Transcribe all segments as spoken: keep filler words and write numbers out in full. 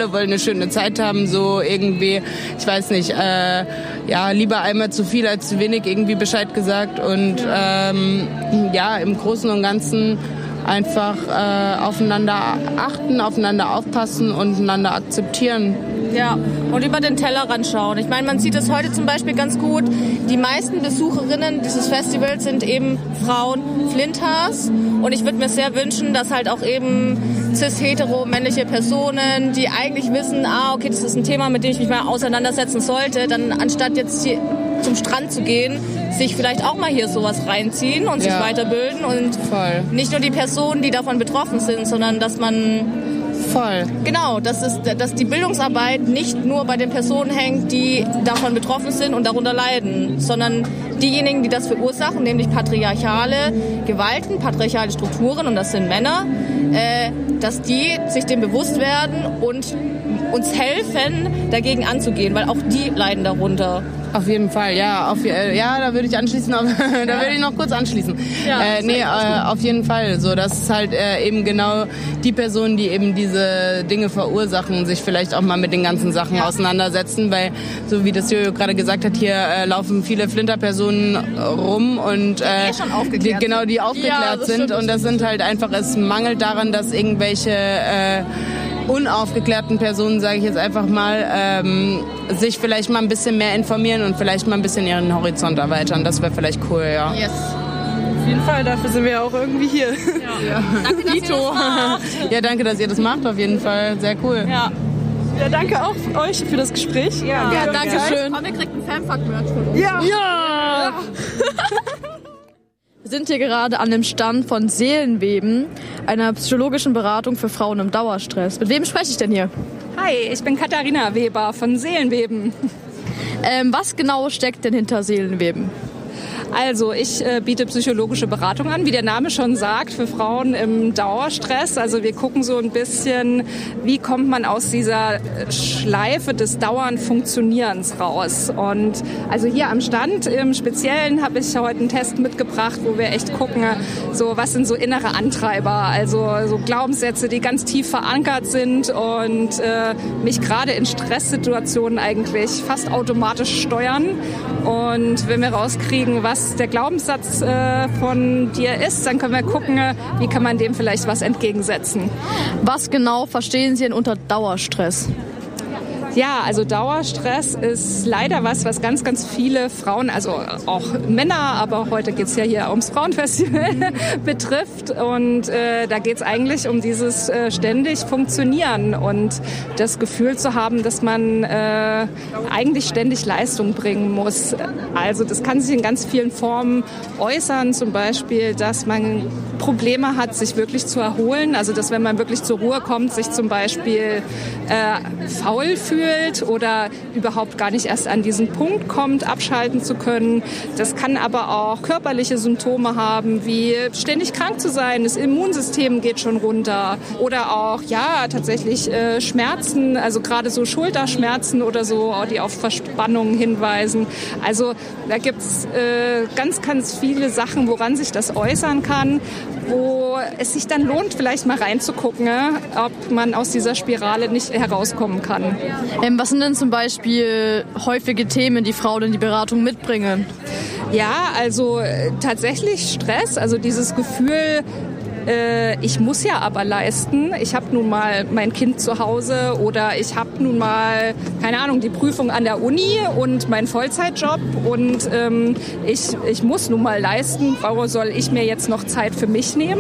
alle wollen eine schöne Zeit haben, so irgendwie, ich weiß nicht, äh, ja, lieber einmal zu viel als zu wenig irgendwie Bescheid gesagt und ähm, ja, im Großen und Ganzen einfach äh, aufeinander achten, aufeinander aufpassen und einander akzeptieren. Ja, und über den Tellerrand schauen. Ich meine, man sieht es heute zum Beispiel ganz gut. Die meisten Besucherinnen dieses Festivals sind eben Frauen Flinthas. Und ich würde mir sehr wünschen, dass halt auch eben cis-hetero männliche Personen, die eigentlich wissen, ah, okay, das ist ein Thema, mit dem ich mich mal auseinandersetzen sollte, dann anstatt jetzt hier zum Strand zu gehen, sich vielleicht auch mal hier sowas reinziehen und sich ja. weiterbilden. Und Voll. nicht nur die Personen, die davon betroffen sind, sondern dass man... Voll. Genau, dass, es, dass die Bildungsarbeit nicht nur bei den Personen hängt, die davon betroffen sind und darunter leiden, sondern diejenigen, die das verursachen, nämlich patriarchale Gewalten, patriarchale Strukturen, und das sind Männer, äh, dass die sich dem bewusst werden und uns helfen, dagegen anzugehen, weil auch die leiden darunter. Auf jeden Fall, ja. Auf, ja, da würde ich anschließen, auf, da ja. würde ich noch kurz anschließen. Ja, äh, nee, äh, auf jeden Fall. So, das ist halt äh, eben genau die Personen, die eben diese Dinge verursachen, sich vielleicht auch mal mit den ganzen Sachen ja. auseinandersetzen, weil, so wie das Jojo gerade gesagt hat, hier äh, laufen viele Flinterpersonen rum und äh, die schon aufgeklärt die, genau, die aufgeklärt ja, sind. Und das sind halt einfach, es mangelt daran, dass irgendwelche äh, unaufgeklärten Personen, sage ich jetzt einfach mal, ähm, sich vielleicht mal ein bisschen mehr informieren und vielleicht mal ein bisschen ihren Horizont erweitern. Das wäre vielleicht cool, ja. Yes. Auf jeden Fall, dafür sind wir ja auch irgendwie hier. Ja. Ja. Danke, dass ihr das macht. Ja, danke, dass ihr das macht, auf jeden Fall. Sehr cool. Ja. Ja, danke auch euch für das Gespräch. Ja, ja, danke schön. Komm, ihr kriegt einen Fanfuck-Merch von uns. Ja! Ja! ja. Wir sind hier gerade an dem Stand von Seelenweben, einer psychologischen Beratung für Frauen im Dauerstress. Mit wem spreche ich denn hier? Hi, ich bin Katharina Weber von Seelenweben. Ähm, was genau steckt denn hinter Seelenweben? Also ich äh, biete psychologische Beratung an, wie der Name schon sagt, für Frauen im Dauerstress. Also wir gucken so ein bisschen, wie kommt man aus dieser Schleife des dauernd Funktionierens raus. Und also hier am Stand im Speziellen habe ich heute einen Test mitgebracht, wo wir echt gucken, so was sind so innere Antreiber, also so Glaubenssätze, die ganz tief verankert sind und äh, mich gerade in Stresssituationen eigentlich fast automatisch steuern. Und wenn wir rauskriegen, was der Glaubenssatz äh, von dir ist, dann können wir gucken, wie kann man dem vielleicht was entgegensetzen. Was genau verstehen Sie denn unter Dauerstress? Ja, also Dauerstress ist leider was, was ganz, ganz viele Frauen, also auch Männer, aber heute geht's ja hier ums Frauenfestival, betrifft. Und äh, da geht's eigentlich um dieses äh, ständig Funktionieren und das Gefühl zu haben, dass man äh, eigentlich ständig Leistung bringen muss. Also das kann sich in ganz vielen Formen äußern, zum Beispiel, dass man Probleme hat, sich wirklich zu erholen. Also dass, wenn man wirklich zur Ruhe kommt, sich zum Beispiel äh, faul fühlt oder überhaupt gar nicht erst an diesen Punkt kommt, abschalten zu können. Das kann aber auch körperliche Symptome haben, wie ständig krank zu sein, das Immunsystem geht schon runter. Oder auch, ja, tatsächlich äh, Schmerzen, also gerade so Schulterschmerzen oder so, die auf Verspannungen hinweisen. Also da gibt's äh, ganz, ganz viele Sachen, woran sich das äußern kann, wo es sich dann lohnt, vielleicht mal reinzugucken, ob man aus dieser Spirale nicht herauskommen kann. Ähm, was sind denn zum Beispiel häufige Themen, die Frauen in die Beratung mitbringen? Ja, also äh, tatsächlich Stress, also dieses Gefühl, äh, ich muss ja aber leisten. Ich habe nun mal mein Kind zu Hause oder ich habe nun mal, keine Ahnung, die Prüfung an der Uni und meinen Vollzeitjob und ähm, ich, ich muss nun mal leisten. Warum soll ich mir jetzt noch Zeit für mich nehmen?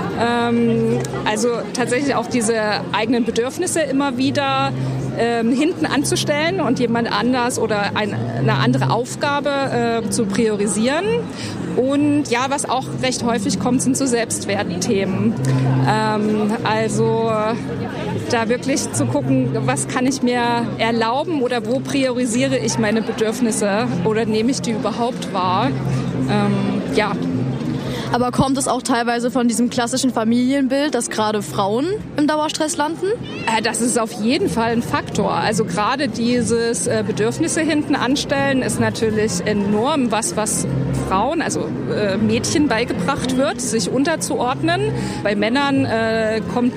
Ähm, also tatsächlich auch diese eigenen Bedürfnisse immer wieder Ähm, hinten anzustellen und jemand anders oder ein, eine andere Aufgabe äh, zu priorisieren. Und ja, was auch recht häufig kommt, sind so Selbstwertthemen. Ähm, also da wirklich zu gucken, was kann ich mir erlauben oder wo priorisiere ich meine Bedürfnisse oder nehme ich die überhaupt wahr? Ähm, ja. Aber kommt es auch teilweise von diesem klassischen Familienbild, dass gerade Frauen im Dauerstress landen? Äh, das ist auf jeden Fall ein Faktor. Also gerade dieses äh, Bedürfnisse hinten anstellen ist natürlich enorm was, was Frauen, also äh, Mädchen beigebracht wird, sich unterzuordnen. Bei Männern äh, kommt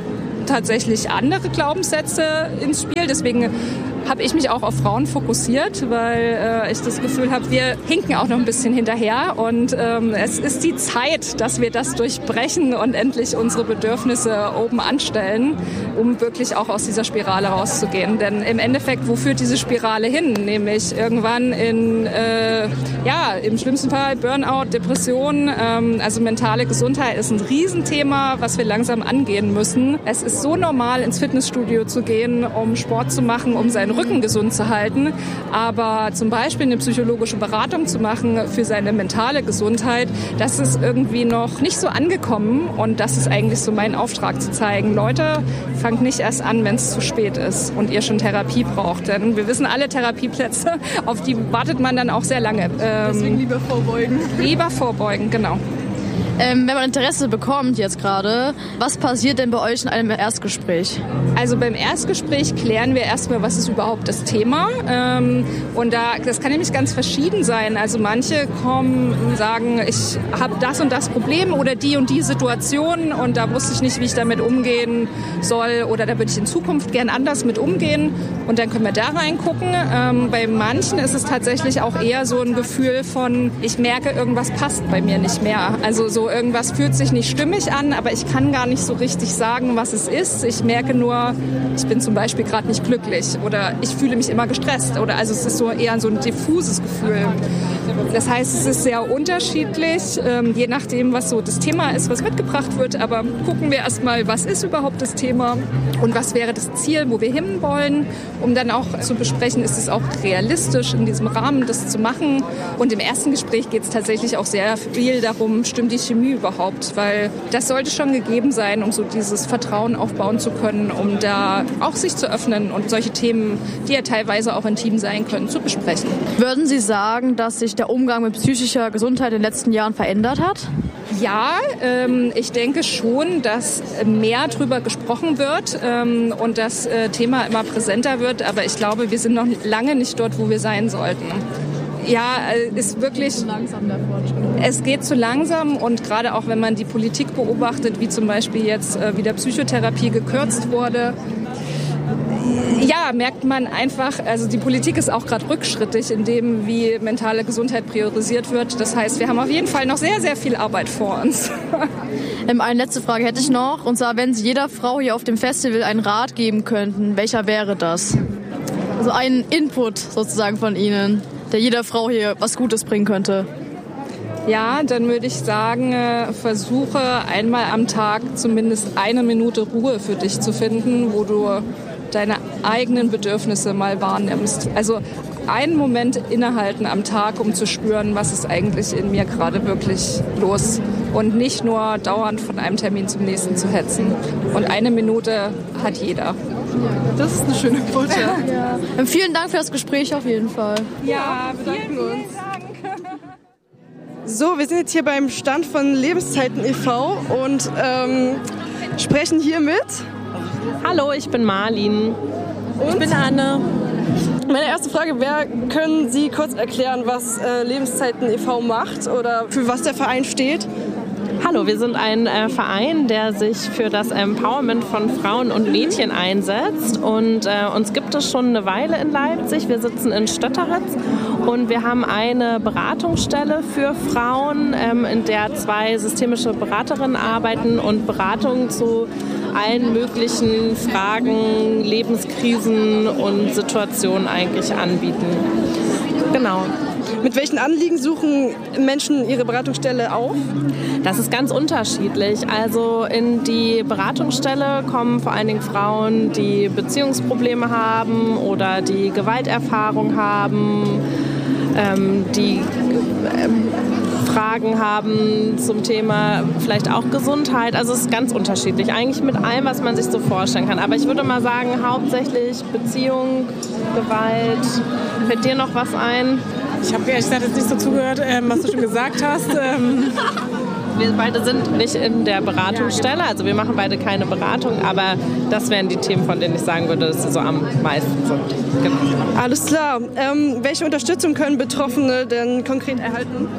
tatsächlich andere Glaubenssätze ins Spiel. Deswegen habe ich mich auch auf Frauen fokussiert, weil äh, ich das Gefühl habe, wir hinken auch noch ein bisschen hinterher und ähm, es ist die Zeit, dass wir das durchbrechen und endlich unsere Bedürfnisse oben anstellen, um wirklich auch aus dieser Spirale rauszugehen. Denn im Endeffekt, wo führt diese Spirale hin? Nämlich irgendwann in, äh, ja, im schlimmsten Fall Burnout, Depression, ähm, also mentale Gesundheit ist ein Riesenthema, was wir langsam angehen müssen. Es ist so normal, ins Fitnessstudio zu gehen, um Sport zu machen, um seinen Rücken gesund zu halten, aber zum Beispiel eine psychologische Beratung zu machen für seine mentale Gesundheit, das ist irgendwie noch nicht so angekommen und das ist eigentlich so mein Auftrag, zu zeigen, Leute, fangt nicht erst an, wenn es zu spät ist und ihr schon Therapie braucht, denn wir wissen alle, Therapieplätze, auf die wartet man dann auch sehr lange. Ähm, Deswegen lieber vorbeugen. Lieber vorbeugen, genau. Ähm, wenn man Interesse bekommt jetzt gerade, was passiert denn bei euch in einem Erstgespräch? Also beim Erstgespräch klären wir erstmal, was ist überhaupt das Thema. Ähm, und da, das kann nämlich ganz verschieden sein. Also manche kommen und sagen, ich habe das und das Problem oder die und die Situation und da wusste ich nicht, wie ich damit umgehen soll oder da würde ich in Zukunft gern anders mit umgehen. Und dann können wir da reingucken. Ähm, bei manchen ist es tatsächlich auch eher so ein Gefühl von, ich merke, irgendwas passt bei mir nicht mehr. Also so irgendwas fühlt sich nicht stimmig an, aber ich kann gar nicht so richtig sagen, was es ist. Ich merke nur, ich bin zum Beispiel gerade nicht glücklich oder ich fühle mich immer gestresst oder also es ist so eher so ein diffuses Gefühl. Das heißt, es ist sehr unterschiedlich, ähm, je nachdem, was so das Thema ist, was mitgebracht wird. Aber gucken wir erstmal, was ist überhaupt das Thema und was wäre das Ziel, wo wir hinwollen, um dann auch zu besprechen, ist es auch realistisch in diesem Rahmen, das zu machen. Und im ersten Gespräch geht es tatsächlich auch sehr viel darum, stimmt die Chemie überhaupt, weil das sollte schon gegeben sein, um so dieses Vertrauen aufbauen zu können, um da auch sich zu öffnen und solche Themen, die ja teilweise auch intim sein können, zu besprechen. Würden Sie sagen, dass sich der Umgang mit psychischer Gesundheit in den letzten Jahren verändert hat? Ja, ähm, ich denke schon, dass mehr drüber gesprochen wird ähm, und das äh, Thema immer präsenter wird, aber ich glaube, wir sind noch lange nicht dort, wo wir sein sollten. Ja, ist wirklich, es geht zu langsam und gerade auch wenn man die Politik beobachtet, wie zum Beispiel jetzt äh, wieder Psychotherapie gekürzt wurde, ja, merkt man einfach, also die Politik ist auch gerade rückschrittig in dem, wie mentale Gesundheit priorisiert wird. Das heißt, wir haben auf jeden Fall noch sehr, sehr viel Arbeit vor uns. Ähm, eine letzte Frage hätte ich noch, und zwar, wenn Sie jeder Frau hier auf dem Festival einen Rat geben könnten, welcher wäre das? Also einen Input sozusagen von Ihnen, der jeder Frau hier was Gutes bringen könnte. Ja, dann würde ich sagen, versuche einmal am Tag zumindest eine Minute Ruhe für dich zu finden, wo du deine eigenen Bedürfnisse mal wahrnimmst. Also einen Moment innehalten am Tag, um zu spüren, was ist eigentlich in mir gerade wirklich los. Und nicht nur dauernd von einem Termin zum nächsten zu hetzen. Und eine Minute hat jeder. Das ist eine schöne Botschaft. Ja. Ja. Vielen Dank für das Gespräch auf jeden Fall. Ja, wir bedanken uns. So, wir sind jetzt hier beim Stand von Lebenszeiten e V und ähm, sprechen hier mit... Hallo, ich bin Marlin. Und? Ich bin Anne. Meine erste Frage wäre, können Sie kurz erklären, was äh, Lebenszeiten e V macht oder für was der Verein steht? Hallo, wir sind ein äh, Verein, der sich für das Empowerment von Frauen und Mädchen einsetzt. Und äh, uns gibt es schon eine Weile in Leipzig. Wir sitzen in Stötteritz und wir haben eine Beratungsstelle für Frauen, ähm, in der zwei systemische Beraterinnen arbeiten und Beratungen zu allen möglichen Fragen, Lebenskrisen und Situationen eigentlich anbieten. Genau. Mit welchen Anliegen suchen Menschen ihre Beratungsstelle auf? Das ist ganz unterschiedlich. Also in die Beratungsstelle kommen vor allen Dingen Frauen, die Beziehungsprobleme haben oder die Gewalterfahrung haben, ähm, die ähm, Fragen haben zum Thema vielleicht auch Gesundheit. Also es ist ganz unterschiedlich. Eigentlich mit allem, was man sich so vorstellen kann. Aber ich würde mal sagen, hauptsächlich Beziehung, Gewalt. Fällt dir noch was ein? Ich habe ehrlich gesagt jetzt nicht so zugehört, ähm, was du schon gesagt hast. Ähm Wir beide sind nicht in der Beratungsstelle, also wir machen beide keine Beratung, aber das wären die Themen, von denen ich sagen würde, dass sie so am meisten sind. Genau. Alles klar. Ähm, welche Unterstützung können Betroffene denn konkret erhalten?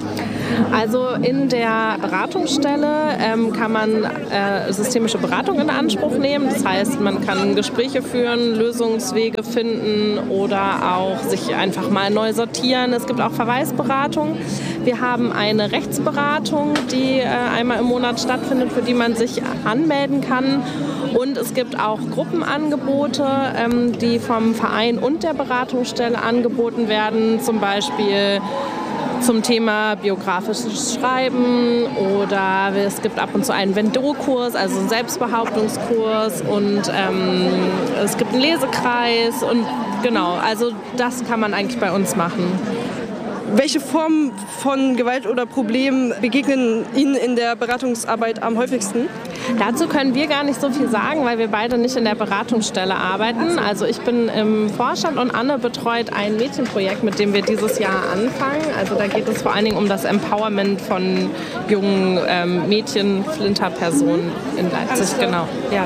Also in der Beratungsstelle ähm, kann man äh, systemische Beratung in Anspruch nehmen. Das heißt, man kann Gespräche führen, Lösungswege finden oder auch sich einfach mal neu sortieren. Es gibt auch Verweisberatung. Wir haben eine Rechtsberatung, die äh, einmal im Monat stattfindet, für die man sich anmelden kann. Und es gibt auch Gruppenangebote, ähm, die vom Verein und der Beratungsstelle angeboten werden, zum Beispiel zum Thema biografisches Schreiben, oder es gibt ab und zu einen Vendor-Kurs, also einen Selbstbehauptungskurs, und ähm, es gibt einen Lesekreis und genau, also das kann man eigentlich bei uns machen. Welche Formen von Gewalt oder Problemen begegnen Ihnen in der Beratungsarbeit am häufigsten? Dazu können wir gar nicht so viel sagen, weil wir beide nicht in der Beratungsstelle arbeiten. Also ich bin im Vorstand und Anne betreut ein Mädchenprojekt, mit dem wir dieses Jahr anfangen. Also da geht es vor allen Dingen um das Empowerment von jungen ähm, Mädchen, Flinterpersonen in Leipzig. Genau. Ja.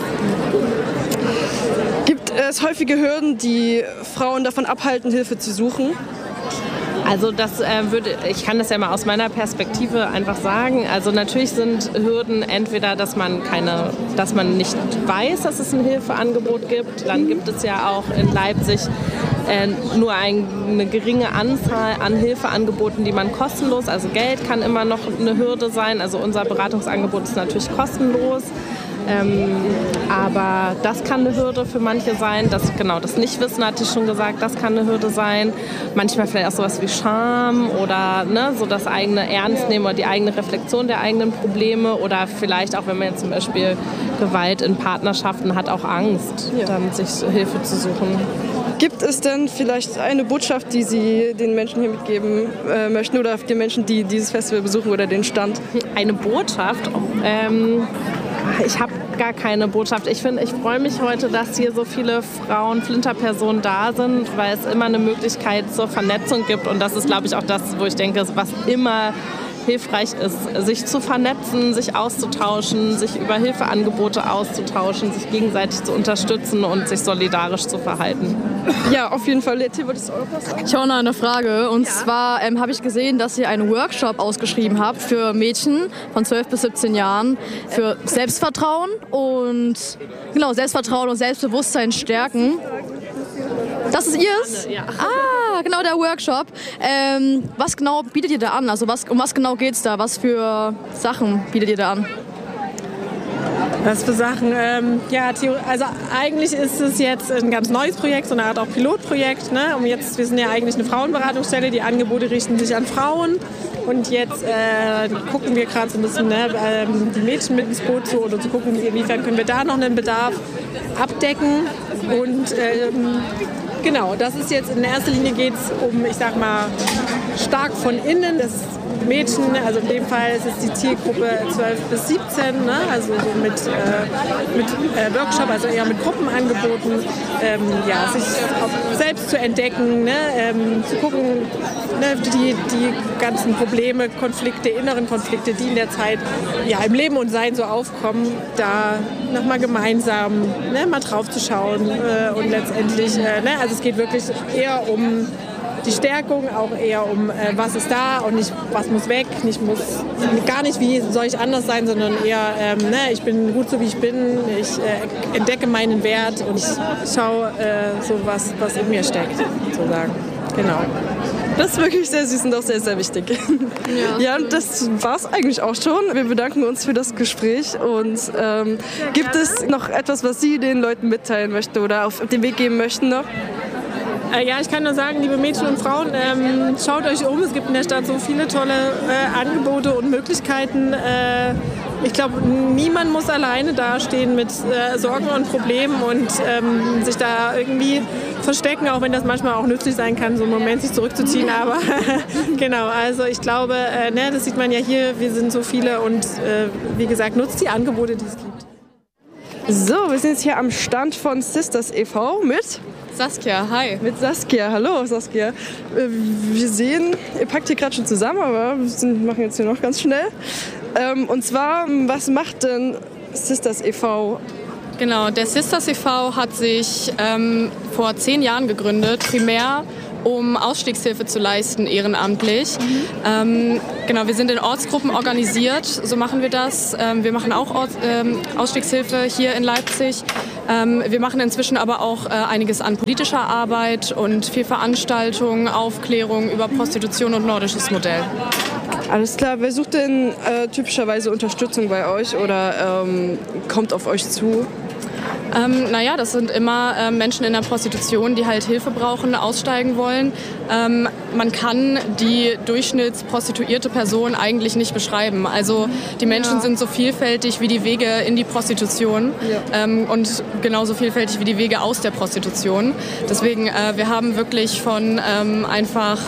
Gibt es häufige Hürden, die Frauen davon abhalten, Hilfe zu suchen? Also das äh, würde, ich kann das ja mal aus meiner Perspektive einfach sagen. Also natürlich sind Hürden entweder, dass man keine, dass man nicht weiß, dass es ein Hilfeangebot gibt. Dann gibt es ja auch in Leipzig äh, nur ein, eine geringe Anzahl an Hilfeangeboten, die man kostenlos, also Geld kann immer noch eine Hürde sein. Also unser Beratungsangebot ist natürlich kostenlos. Ähm, aber das kann eine Hürde für manche sein. Das, genau, das Nichtwissen hatte ich schon gesagt, das kann eine Hürde sein. Manchmal vielleicht auch sowas wie Scham oder ne, so das eigene Ernstnehmen oder die eigene Reflexion der eigenen Probleme, oder vielleicht auch, wenn man jetzt zum Beispiel Gewalt in Partnerschaften hat, auch Angst, ja. dann sich Hilfe zu suchen. Gibt es denn vielleicht eine Botschaft, die Sie den Menschen hier mitgeben äh, möchten, oder den Menschen, die dieses Festival besuchen oder den Stand? Eine Botschaft? Ähm, ich habe gar keine Botschaft. Ich finde, ich freue mich heute, dass hier so viele Frauen, Flinterpersonen da sind, weil es immer eine Möglichkeit zur Vernetzung gibt. Und das ist, glaube ich, auch das, wo ich denke, was immer hilfreich ist, sich zu vernetzen, sich auszutauschen, sich über Hilfeangebote auszutauschen, sich gegenseitig zu unterstützen und sich solidarisch zu verhalten. Ja, auf jeden Fall. Letty, wolltest du auch was sagen? Ich habe noch eine Frage. Und ja. zwar ähm, habe ich gesehen, dass ihr einen Workshop ausgeschrieben habt für Mädchen von zwölf bis siebzehn Jahren für Selbstvertrauen und genau Selbstvertrauen und Selbstbewusstsein stärken. Das ist ihrs? Ja. Ah, genau, der Workshop. Ähm, was genau bietet ihr da an? Also was, um was genau geht es da? Was für Sachen bietet ihr da an? Was für Sachen? Ähm, ja, also eigentlich ist es jetzt ein ganz neues Projekt, so eine Art auch Pilotprojekt. Ne? Um jetzt, wir sind ja eigentlich eine Frauenberatungsstelle, die Angebote richten sich an Frauen. Und jetzt äh, gucken wir gerade so ein bisschen ne, ähm, die Mädchen mit ins Boot zu, oder zu gucken, inwiefern können wir da noch einen Bedarf abdecken. Und ähm, genau, das ist jetzt in erster Linie geht es um, ich sag mal, stark von innen. Das Mädchen, also in dem Fall ist es die Zielgruppe zwölf bis siebzehn, ne? Also so mit, äh, mit äh, Workshop, also eher mit Gruppenangeboten, ähm, ja, sich auch selbst zu entdecken, ne? ähm, zu gucken, ne? die, die ganzen Probleme, Konflikte, inneren Konflikte, die in der Zeit ja, im Leben und Sein so aufkommen, da nochmal gemeinsam ne? mal drauf zu schauen äh, und letztendlich, äh, ne? also es geht wirklich eher um die Stärkung, auch eher um, äh, was ist da und nicht, was muss weg, nicht muss, gar nicht, wie soll ich anders sein, sondern eher, ähm, ne, ich bin gut so, wie ich bin, ich äh, entdecke meinen Wert und ich schaue äh, so, was, was in mir steckt, sozusagen. Genau. Das ist wirklich sehr süß und auch sehr, sehr wichtig. Ja, ja, und das war's eigentlich auch schon. Wir bedanken uns für das Gespräch. Und ähm, gibt es noch etwas, was Sie den Leuten mitteilen möchten oder auf den Weg geben möchten noch? Äh, ja, ich kann nur sagen, liebe Mädchen und Frauen, ähm, schaut euch um. Es gibt in der Stadt so viele tolle äh, Angebote und Möglichkeiten. Äh, ich glaube, niemand muss alleine dastehen mit äh, Sorgen und Problemen und ähm, sich da irgendwie verstecken, auch wenn das manchmal auch nützlich sein kann, so einen Moment sich zurückzuziehen. Aber genau, also ich glaube, äh, ne, das sieht man ja hier, wir sind so viele und äh, wie gesagt, nutzt die Angebote, die es gibt. So, wir sind jetzt hier am Stand von Sisters e V mit Saskia, hi. Mit Saskia, hallo Saskia. Wir sehen, ihr packt hier gerade schon zusammen, aber wir sind, machen jetzt hier noch ganz schnell. Und zwar, was macht denn Sisters e V? Genau, der Sisters e V hat sich ähm, vor zehn Jahren gegründet, primär um Ausstiegshilfe zu leisten, ehrenamtlich. Mhm. Ähm, genau, wir sind in Ortsgruppen organisiert, so machen wir das. Ähm, wir machen auch Ort, ähm, Ausstiegshilfe hier in Leipzig. Ähm, wir machen inzwischen aber auch äh, einiges an politischer Arbeit und viel Veranstaltungen, Aufklärung über Prostitution und nordisches Modell. Alles klar. Wer sucht denn äh, typischerweise Unterstützung bei euch oder ähm, kommt auf euch zu? Ähm, naja, das sind immer äh, Menschen in der Prostitution, die halt Hilfe brauchen, aussteigen wollen. Ähm, man kann die durchschnittsprostituierte Person eigentlich nicht beschreiben. Also die Menschen ja. sind so vielfältig wie die Wege in die Prostitution ja. ähm, und genauso vielfältig wie die Wege aus der Prostitution. Deswegen, äh, wir haben wirklich von ähm, einfach...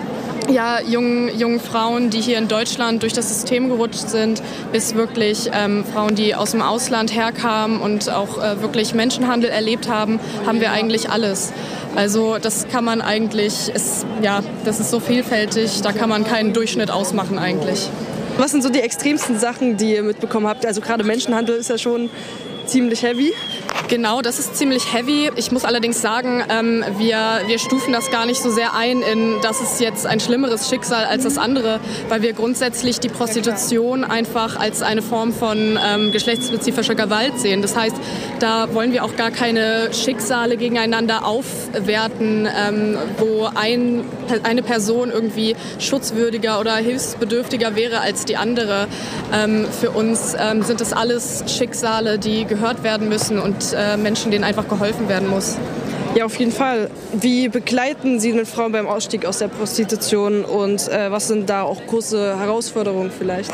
Ja, jungen, jungen Frauen, die hier in Deutschland durch das System gerutscht sind, bis wirklich ähm, Frauen, die aus dem Ausland herkamen und auch äh, wirklich Menschenhandel erlebt haben, haben wir eigentlich alles. Also das kann man eigentlich, ist, ja, das ist so vielfältig, da kann man keinen Durchschnitt ausmachen eigentlich. Was sind so die extremsten Sachen, die ihr mitbekommen habt? Also gerade Menschenhandel ist ja schon ziemlich heavy. Genau, das ist ziemlich heavy. Ich muss allerdings sagen, ähm, wir, wir stufen das gar nicht so sehr ein, in das ist jetzt ein schlimmeres Schicksal als das andere, weil wir grundsätzlich die Prostitution einfach als eine Form von ähm, geschlechtsspezifischer Gewalt sehen. Das heißt, da wollen wir auch gar keine Schicksale gegeneinander aufwerten, ähm, wo ein, eine Person irgendwie schutzwürdiger oder hilfsbedürftiger wäre als die andere. Ähm, für uns ähm, sind das alles Schicksale, die gehört werden müssen und äh, Menschen, denen einfach geholfen werden muss. Ja, auf jeden Fall. Wie begleiten Sie den Frauen beim Ausstieg aus der Prostitution und äh, was sind da auch große Herausforderungen vielleicht?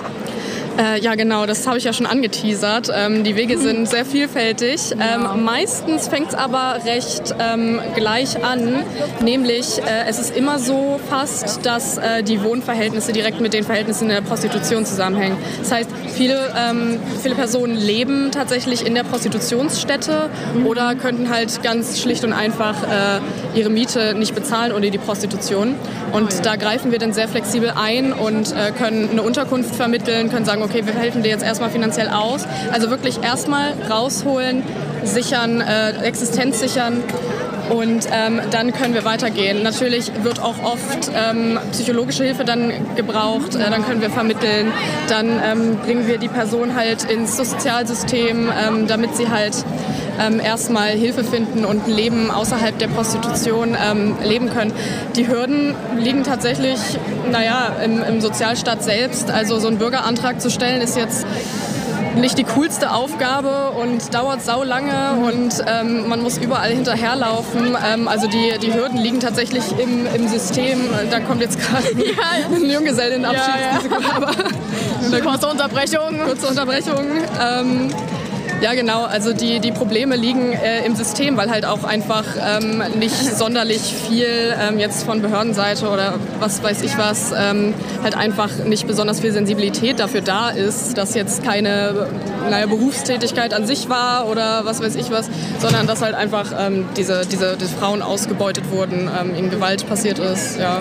Äh, ja, genau, das habe ich ja schon angeteasert. Ähm, die Wege sind sehr vielfältig. Ähm, meistens fängt es aber recht ähm, gleich an, nämlich äh, es ist immer so fast, dass äh, die Wohnverhältnisse direkt mit den Verhältnissen in der Prostitution zusammenhängen. Das heißt, viele, ähm, viele Personen leben tatsächlich in der Prostitutionsstätte oder könnten halt ganz schlicht und einfach äh, ihre Miete nicht bezahlen ohne die Prostitution. Und da greifen wir dann sehr flexibel ein und äh, können eine Unterkunft vermitteln, können sagen, okay, wir helfen dir jetzt erstmal finanziell aus. Also wirklich erstmal rausholen, sichern, äh, Existenz sichern und ähm, dann können wir weitergehen. Natürlich wird auch oft ähm, psychologische Hilfe dann gebraucht, äh, dann können wir vermitteln, dann ähm, bringen wir die Person halt ins Sozialsystem, ähm, damit sie halt ähm, erstmal Hilfe finden und ein Leben außerhalb der Prostitution ähm, leben können. Die Hürden liegen tatsächlich, naja, im, im Sozialstaat selbst. Also so einen Bürgerantrag zu stellen ist jetzt nicht die coolste Aufgabe und dauert saulange und ähm, man muss überall hinterherlaufen. Ähm, also die, die Hürden liegen tatsächlich im, im System. Da kommt jetzt gerade ein, ein Junggesellenabschied. Ja, ja. Aber eine kurze Unterbrechung. Kurze Unterbrechung. Ähm, Ja, genau. Also die, die Probleme liegen äh, im System, weil halt auch einfach ähm, nicht sonderlich viel ähm, jetzt von Behördenseite oder was weiß ich was, ähm, halt einfach nicht besonders viel Sensibilität dafür da ist, dass jetzt keine naja, Berufstätigkeit an sich war oder was weiß ich was, sondern dass halt einfach ähm, diese, diese, diese Frauen ausgebeutet wurden, ähm, ihnen Gewalt passiert ist, ja.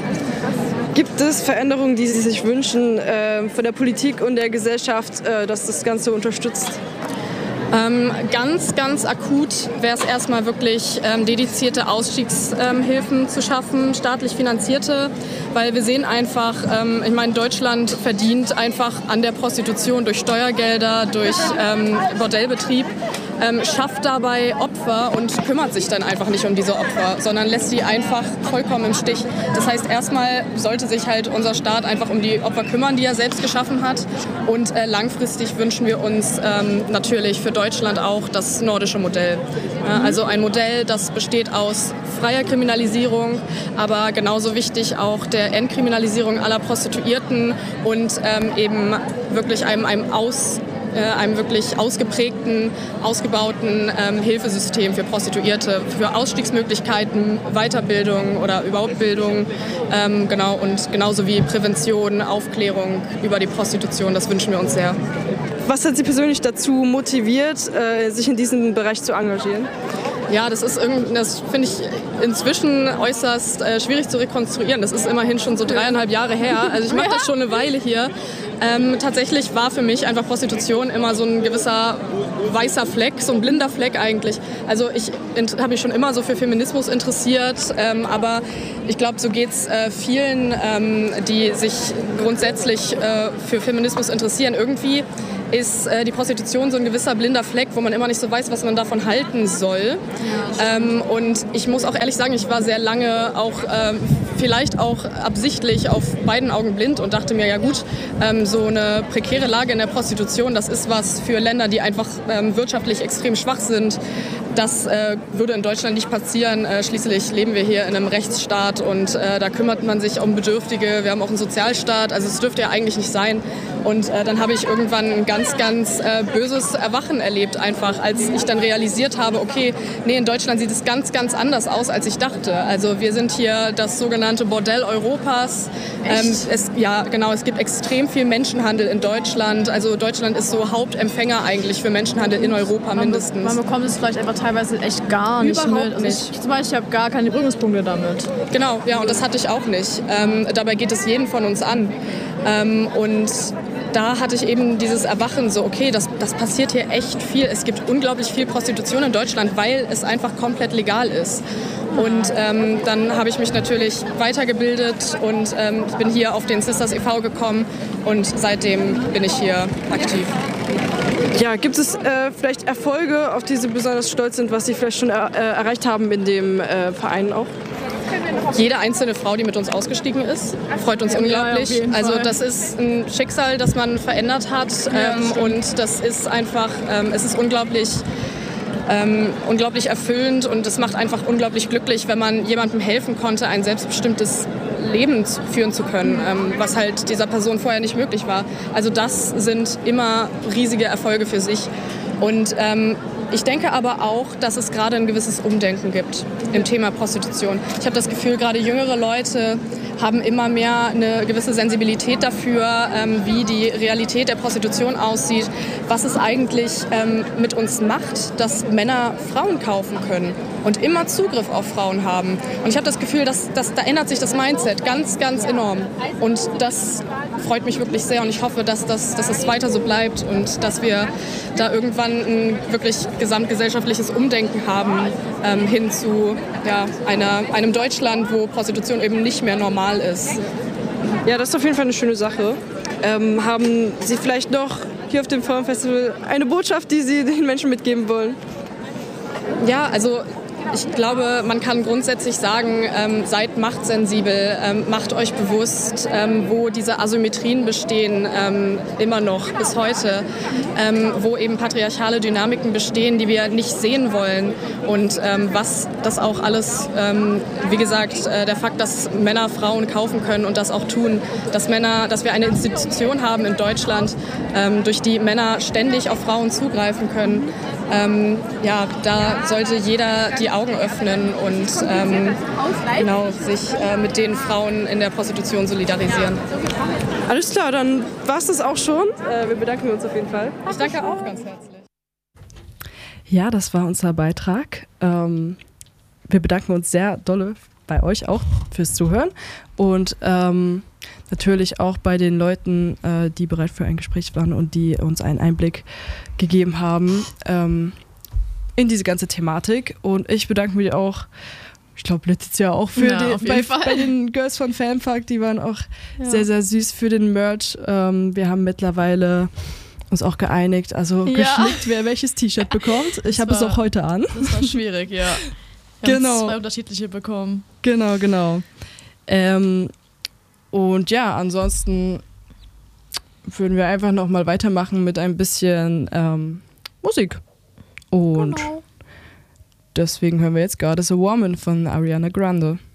Gibt es Veränderungen, die Sie sich wünschen äh, von der Politik und der Gesellschaft, äh, dass das Ganze unterstützt? Ähm, ganz, ganz akut wäre es erstmal wirklich ähm, dedizierte Ausstiegshilfen ähm, zu schaffen, staatlich finanzierte, weil wir sehen einfach, ähm, ich meine, Deutschland verdient einfach an der Prostitution durch Steuergelder, durch ähm, Bordellbetrieb, ähm, schafft dabei Opfer und kümmert sich dann einfach nicht um diese Opfer, sondern lässt sie einfach vollkommen im Stich. Das heißt, erstmal sollte sich halt unser Staat einfach um die Opfer kümmern, die er selbst geschaffen hat und äh, langfristig wünschen wir uns ähm, natürlich für Deutschland auch das nordische Modell. Ja, also ein Modell, das besteht aus freier Kriminalisierung, aber genauso wichtig auch der Entkriminalisierung aller Prostituierten und ähm, eben wirklich einem, einem Aus einem wirklich ausgeprägten, ausgebauten ähm, Hilfesystem für Prostituierte, für Ausstiegsmöglichkeiten, Weiterbildung oder überhaupt Bildung, ähm, genau, und genauso wie Prävention, Aufklärung über die Prostitution, das wünschen wir uns sehr. Was hat Sie persönlich dazu motiviert, äh, sich in diesem Bereich zu engagieren? Ja, das ist irgendwie, das finde ich inzwischen äußerst äh, schwierig zu rekonstruieren. Das ist immerhin schon so dreieinhalb Jahre her. Also ich mache das schon eine Weile hier. Ähm, tatsächlich war für mich einfach Prostitution immer so ein gewisser weißer Fleck, so ein blinder Fleck eigentlich. Also ich habe mich schon immer so für Feminismus interessiert, ähm, aber ich glaube, so geht es äh, vielen, ähm, die sich grundsätzlich äh, für Feminismus interessieren. Irgendwie ist äh, die Prostitution so ein gewisser blinder Fleck, wo man immer nicht so weiß, was man davon halten soll. Ähm, und ich muss auch ehrlich sagen, ich war sehr lange auch ähm, vielleicht auch absichtlich auf beiden Augen blind und dachte mir, ja gut, ähm, so eine prekäre Lage in der Prostitution, das ist was für Länder, die einfach ähm, wirtschaftlich extrem schwach sind. Das äh, würde in Deutschland nicht passieren. Äh, schließlich leben wir hier in einem Rechtsstaat und äh, da kümmert man sich um Bedürftige. Wir haben auch einen Sozialstaat, also es dürfte ja eigentlich nicht sein. Und äh, dann habe ich irgendwann ein ganz, ganz äh, böses Erwachen erlebt einfach, als ich dann realisiert habe, okay, nee, in Deutschland sieht es ganz, ganz anders aus, als ich dachte. Also wir sind hier das sogenannte Bordell Europas. Ähm, es, ja, genau, es gibt extrem viel Menschenhandel in Deutschland. Also Deutschland ist so Hauptempfänger eigentlich für Menschenhandel in Europa mindestens. Man bekommt es vielleicht einfach teilweise echt gar nicht Überhaupt mit. Also nicht. Ich zum Beispiel habe gar keine Berührungspunkte damit. Genau, ja, und das hatte ich auch nicht. Ähm, dabei geht es jeden von uns an. Ähm, und da hatte ich eben dieses Erwachen, so okay, das, das passiert hier echt viel. Es gibt unglaublich viel Prostitution in Deutschland, weil es einfach komplett legal ist. Und ähm, dann habe ich mich natürlich weitergebildet und ähm, ich bin hier auf den Sisters e V gekommen und seitdem bin ich hier aktiv. Ja, gibt es äh, vielleicht Erfolge, auf die Sie besonders stolz sind, was Sie vielleicht schon er, äh, erreicht haben in dem äh, Verein auch? Jede einzelne Frau, die mit uns ausgestiegen ist, freut uns unglaublich. Also das ist ein Schicksal, das man verändert hat ähm, und das ist einfach, ähm, es ist unglaublich, ähm, unglaublich erfüllend und es macht einfach unglaublich glücklich, wenn man jemandem helfen konnte, ein selbstbestimmtes Leben führen zu können, ähm, was halt dieser Person vorher nicht möglich war. Also das sind immer riesige Erfolge für sich. Und ähm, ich denke aber auch, dass es gerade ein gewisses Umdenken gibt im Thema Prostitution. Ich habe das Gefühl, gerade jüngere Leute haben immer mehr eine gewisse Sensibilität dafür, ähm, wie die Realität der Prostitution aussieht, was es eigentlich ähm, mit uns macht, dass Männer Frauen kaufen können und immer Zugriff auf Frauen haben. Und ich habe das Gefühl, dass, dass da ändert sich das Mindset ganz, ganz enorm. Und das freut mich wirklich sehr und ich hoffe, dass das, dass das weiter so bleibt und dass wir da irgendwann ein wirklich gesamtgesellschaftliches Umdenken haben ähm, hin zu ja, einer, einem Deutschland, wo Prostitution eben nicht mehr normal ist. Ja, das ist auf jeden Fall eine schöne Sache. Ähm, haben Sie vielleicht noch hier auf dem Frauenfestival eine Botschaft, die Sie den Menschen mitgeben wollen? Ja, also ich glaube, man kann grundsätzlich sagen, ähm, seid machtsensibel, ähm, macht euch bewusst, ähm, wo diese Asymmetrien bestehen, ähm, immer noch bis heute, ähm, wo eben patriarchale Dynamiken bestehen, die wir nicht sehen wollen und ähm, was das auch alles, ähm, wie gesagt, äh, der Fakt, dass Männer Frauen kaufen können und das auch tun, dass Männer, dass wir eine Institution haben in Deutschland, ähm, durch die Männer ständig auf Frauen zugreifen können. Ähm, ja, da sollte jeder die Augen öffnen und ähm, genau, sich äh, mit den Frauen in der Prostitution solidarisieren. Alles klar, dann war es das auch schon. Äh, wir bedanken uns auf jeden Fall. Ich danke auch ganz herzlich. Ja, das war unser Beitrag. Ähm, wir bedanken uns sehr dolle bei euch auch fürs Zuhören und ähm, natürlich auch bei den Leuten, äh, die bereit für ein Gespräch waren und die uns einen Einblick gegeben haben ähm, in diese ganze Thematik. Und ich bedanke mich auch, ich glaube letztes Jahr auch für ja, die, auf jeden bei, Fall. bei den Girls von Fanfuck, die waren auch ja. sehr, sehr, sehr süß für den Merch. Ähm, wir haben mittlerweile uns auch geeinigt, also ja. geschnickt, wer welches T-Shirt bekommt. Ich habe es auch heute an. Das war schwierig, ja. Wir genau. haben zwei unterschiedliche bekommen. Genau, genau. Ähm, und ja, ansonsten würden wir einfach nochmal weitermachen mit ein bisschen ähm, Musik. Und genau. deswegen hören wir jetzt God is a Woman von Ariana Grande.